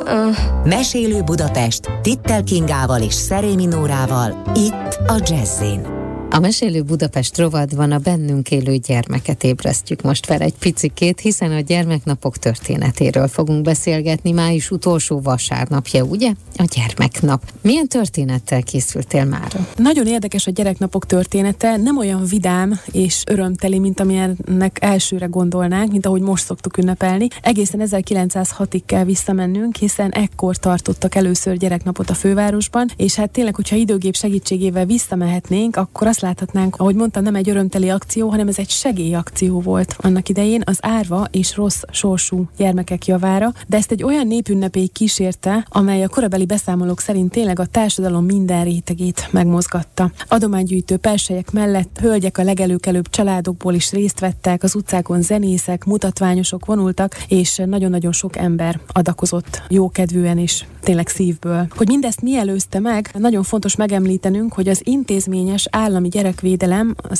Mesélő Budapest Tittel Kingával és Szerémi Nórával itt a Jazz-in. A Mesélő Budapest rovatban a bennünk élő gyermeket ébresztjük most fel egy picikét, hiszen a gyermeknapok történetéről fogunk beszélgetni. Május utolsó vasárnapja, ugye? A gyermeknap. Milyen történettel készültél mára? Nagyon érdekes a gyereknapok története, nem olyan vidám és örömteli, mint amilyennek elsőre gondolnánk, mint ahogy most szoktuk ünnepelni. Egészen 1906-ig kell visszamennünk, hiszen ekkor tartottak először gyereknapot a fővárosban, és hát tényleg, hogyha időgép segítségével visszamehetnénk, akkor azt láthatnánk, ahogy mondtam, nem egy örömteli akció, hanem ez egy segélyakció volt annak idején az árva és rossz sorsú gyermekek javára, de ezt egy olyan népünnepéig kísérte, amely a korabeli beszámolók szerint tényleg a társadalom minden rétegét megmozgatta. Adománygyűjtő perselyek mellett hölgyek a legelőkelőbb családokból is részt vettek, az utcákon zenészek, mutatványosok vonultak, és nagyon-nagyon sok ember adakozott jókedvűen és tényleg szívből. Hogy mindezt mi előzte meg, nagyon fontos megemlítenünk, hogy az intézményes állami gyerekvédelem az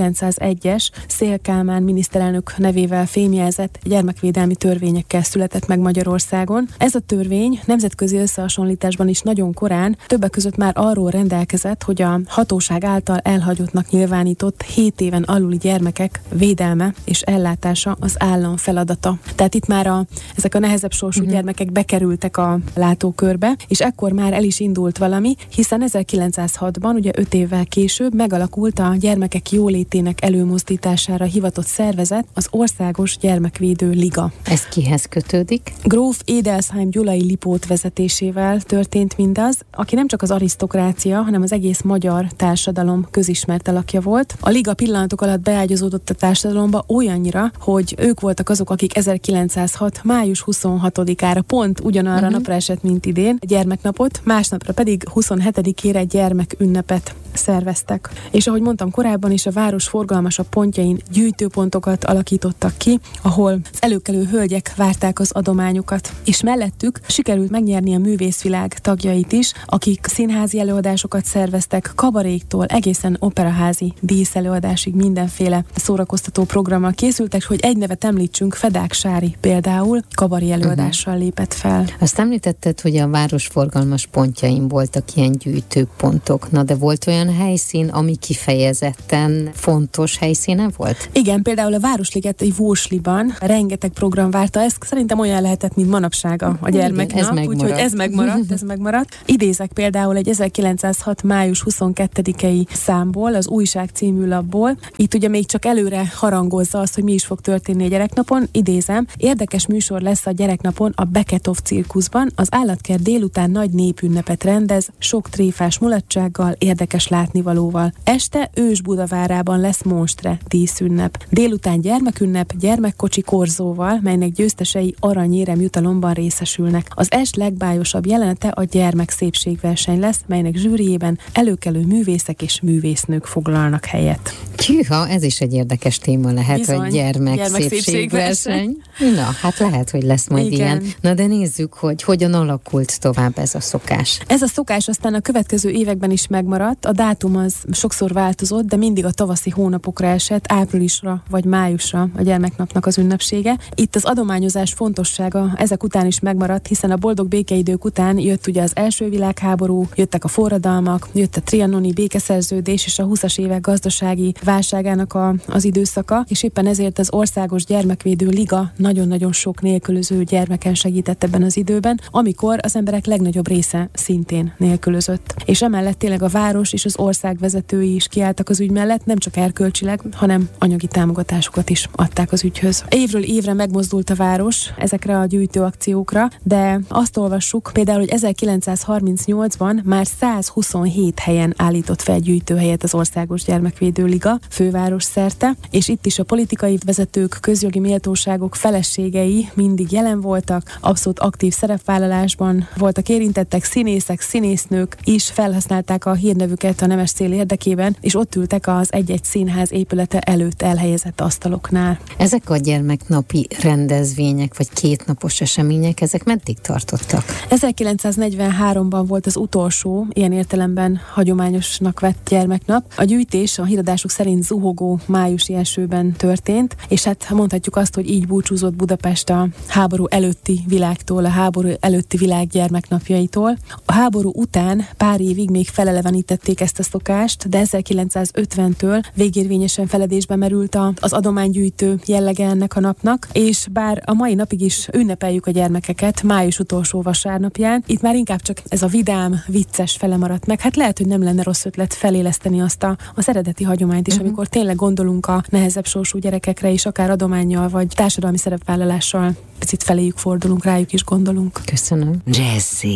1901-es Széll Kálmán miniszterelnök nevével fémjelzett gyermekvédelmi törvényekkel született meg Magyarországon. Ez a törvény nemzetközi összehasonlításban is nagyon korán, többek között már arról rendelkezett, hogy a hatóság által elhagyottnak nyilvánított 7 éven aluli gyermekek védelme és ellátása az állam feladata. Tehát itt már ezek a nehezebb sorsú gyermekek bekerültek a látókörbe, és ekkor már el is indult valami, hiszen 1906-ban, ugye 5 évvel később megalakult a gyermekek jólétének előmozdítására hivatott szervezet, az Országos Gyermekvédő Liga. Ez kihez kötődik? Gróf Édelsheim Gyulai Lipót vezetésével történt mindaz, aki nem csak az arisztokrácia, hanem az egész magyar társadalom közismert alakja volt. A liga pillanatok alatt beágyazódott a társadalomba olyannyira, hogy ők voltak azok, akik 1906. május 26-ára pont ugyanarra napra esett, mint idén, a gyermeknapot, másnapra pedig 27-ére gyermekünnepet szerveztek. És ahogy mondtam korábban is, a város forgalmasabb pontjain gyűjtőpontokat alakítottak ki, ahol az előkelő hölgyek várták az adományokat. És mellettük sikerült megnyerni a művészvilág tagjait is, akik színházi előadásokat szerveztek, kabaréktól egészen operaházi díszelőadásig mindenféle szórakoztató programmal készültek, hogy egy nevet említsünk, Fedák Sári például kabaré előadással lépett fel. Azt említetted, hogy a város forgalmas pontjain voltak ilyen gyűjtőpontok. Na, de volt olyan helyszín, ami kifejezetten fontos helyszíne volt? Igen, például a Városligeti Vósliban rengeteg program várta, ez szerintem olyan lehetett, mint manapság a gyermeknap, úgyhogy ez megmaradt. Idézek például egy 1906. május 22-i számból, az Újság című lapból. Itt ugye még csak előre harangozza azt, hogy mi is fog történni a gyereknapon. Idézem, érdekes műsor lesz a gyereknapon a Beketov cirkuszban, az állatkert délután nagy népünnepet rendez, sok tréfás mulatsággal, érdekes látnivalóval. Este Ős Budavárában lesz monstre díszünnep. Délután gyermekünnep gyermekkocsi korzóval, melynek győztesei aranyérem jutalomban részesülnek. Az est legbájosabb jelenete a gyermek szépségverseny lesz, melynek zsűriében előkelő művészek és művésznők foglalnak helyet. Hűha, ez is egy érdekes téma lehet, bizony, hogy gyermek szépségverseny. Na, hát lehet, hogy lesz majd ilyen. Na, de nézzük, hogy hogyan alakult tovább ez a szokás. Ez a szokás aztán a következő években is megmaradt. A dátum az sokszor változott, de mindig a tavaszi hónapokra esett, áprilisra vagy májusra a gyermeknapnak az ünnepsége. Itt az adományozás fontossága ezek után is megmaradt, hiszen a boldog békeidők után jött ugye az első világháború, jöttek a forradalmak, jött a trianoni békeszerződés és a 20-as évek gazdasági válságának az időszaka, és éppen ezért az Országos Gyermekvédő Liga nagyon-nagyon sok nélkülöző gyermeken segített ebben az időben, amikor az emberek legnagyobb része szintén nélkülözött. És emellett tényleg a város és az ország vezetői is kiálltak az ügy mellett, nem csak erkölcsileg, hanem anyagi támogatásokat is adták az ügyhöz. Évről évre megmozdult a város ezekre a gyűjtőakciókra, de azt olvassuk például, hogy 1938-ban már 127 helyen állított fel gyűjtőhelyet az Országos Gyermekvédő Liga főváros szerte, és itt is a politikai vezetők, közjogi méltóságok feleségei mindig jelen voltak, abszolút aktív szerepvállalásban voltak érintettek, színészek, színésznők is felhasználták a hírnevüket a nemes cél érdekében, és ott ültek az egy-egy színház épülete előtt elhelyezett asztaloknál. Ezek a gyermeknapi rendezvények, vagy kétnapos események, ezek meddig tartottak? 1943-ban volt az utolsó, ilyen értelemben hagyományosnak vett gyermeknap. A gyűjtés a híradások szerint zuhogó májusi esőben történt, és hát mondhatjuk azt, hogy így búcsúzott Budapest a háború előtti világtól, a háború előtti világ gyermeknapjaitól. A háború után pár évig még felelevenítették ezt a szokást, de 1950-től végérvényesen feledésbe merült az adománygyűjtő jellege ennek a napnak, és bár a mai napig is ünnepeljük a gyermekeket május utolsó vasárnapján, itt már inkább csak ez a vidám, vicces fele maradt meg. Hát lehet, hogy nem lenne rossz ötlet feléleszteni azt az eredeti hagyományt is, amikor tényleg gondolunk a nehezebb sorsú gyerekekre is, akár adománnyal, vagy társadalmi szerepvállalással picit feléjük fordulunk, rájuk is gondolunk. Köszönöm. Jazzy.